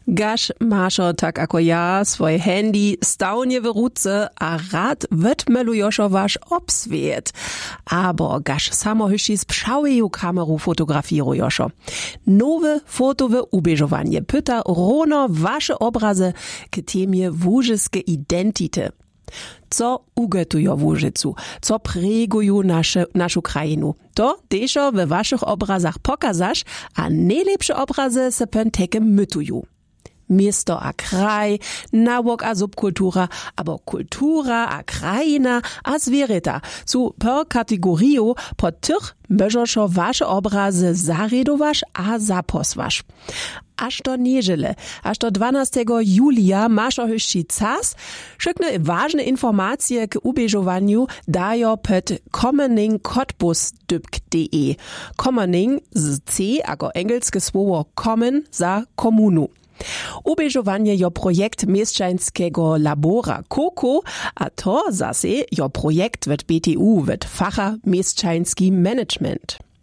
Gaš mašo tak ako ja svoje handy stawnie w ruce a rad wytmelujoszo wasz obswiet. Aber gaš samo hyši z pšaweju kameru fotografirujoszo. Nowe fotowe ubieżowanie pyta rono wasze obrazy k temie wóżyske identity. Co ugetujo w Łużycu, co preguju naszą krajinu. To deszo we waszych obrazach pokazasz, a najlepsze obrazy se pętekem mytuju. Miasto a kraj, nawok a subkultura, aber kultura a krajina a zwieryta. Zu per kategoriju po tych możoszo wasze obrazy zaredowasz a zaposwasz. Aż do niedziele, aż do 12 julia maszo hyšći cas, šykne ważne informacje k ubieżowaniu dajo pet commoning.kotbus.de. Commoning z C, ako engelskie słowo common za komunu. Ubieżowanie jo projekt mieszczańskiego labora KOKO, a to zase jo projekt w BTU, w facha mieszczański management.